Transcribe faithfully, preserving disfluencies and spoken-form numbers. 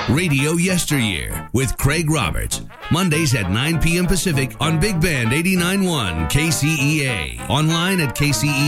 Radio Yesteryear with Craig Roberts. Mondays at nine p.m. Pacific on Big Band eighty-nine point one K C E A. Online at K C E A.